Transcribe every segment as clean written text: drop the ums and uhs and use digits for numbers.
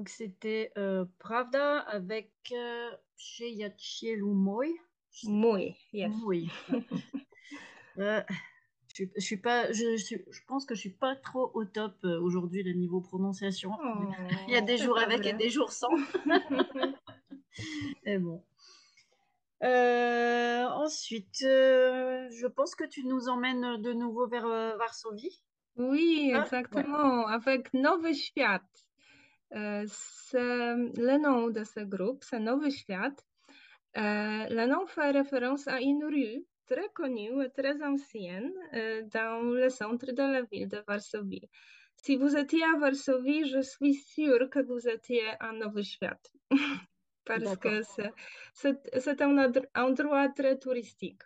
Donc c'était Pravda avec Przyjacielu mój. Muy, yes. Mój. Euh, je suis pas, je pense que je suis pas trop au top aujourd'hui le niveau prononciation. Il y a Oh, des c'est jours pas avec et vrai. des jours sans. Mais bon. Ensuite, je pense que tu nous emmènes de nouveau vers Varsovie. Oui, Ah, ouais. exactement, avec Nowy Świat. C'est le nom de ce groupe, c'est Nowy Świat. Le nom fait référence à une rue très connue et très ancienne dans le centre de la ville de Varsovie. Si vous étiez à Varsovie, je suis sûre que vous étiez à Nowy Świat, parce que D'accord. c'est un endroit très touristique.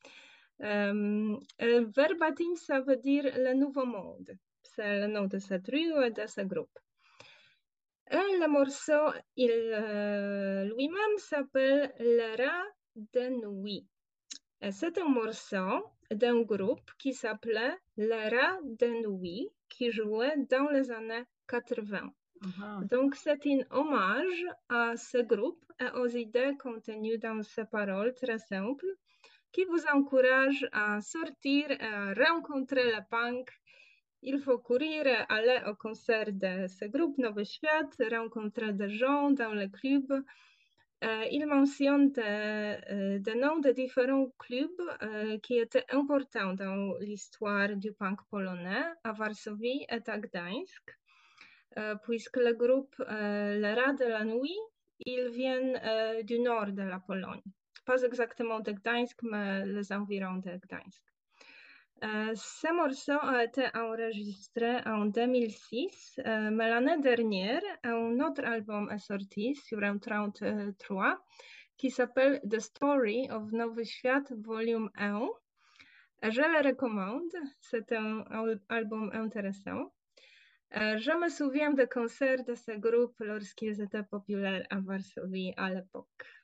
Verbatim, ça veut dire le nouveau monde. C'est le nom de cette rue et de ce groupe. Et le morceau lui-même s'appelle Le Rat de Nuit. Et c'est un morceau d'un groupe qui s'appelait Le Rat de Nuit, qui jouait dans les années 80. Ah, Donc, c'est un hommage à ce groupe et aux idées contenues dans ces paroles très simples qui vous encourage à sortir, à rencontrer le punk. Il faut courir, aller au concert de ce groupe Nowy Świat, rencontrer des gens dans le club. Il mentionne des noms de différents clubs qui étaient importants dans l'histoire du punk polonais à Varsovie et à Gdańsk, puisque le groupe Le Rat de la Nuit, ils viennent du nord de la Pologne. Pas exactement de Gdańsk, mais les environs de Gdańsk. Ce morceau a été enregistré en 2006, mais l'année dernière, un autre album est sorti sur un 33 qui s'appelle The Story of Nowy Świat Volume 1. Je le recommande, c'est un album intéressant. Je me souviens de concerts de ce groupe lorsqu'ils étaient populaires à Varsovie à l'époque.